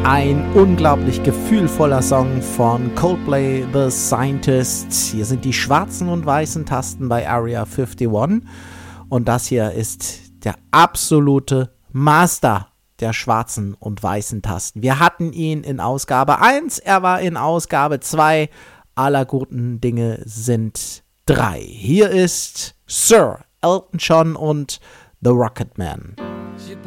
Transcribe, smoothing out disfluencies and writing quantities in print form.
Ein unglaublich gefühlvoller Song von Coldplay, The Scientist. Hier sind die schwarzen und weißen Tasten bei Area 51. Und das hier ist der absolute Master der schwarzen und weißen Tasten. Wir hatten ihn in Ausgabe 1, er war in Ausgabe 2. Aller guten Dinge sind 3. Hier ist Sir Elton John und The Rocketman.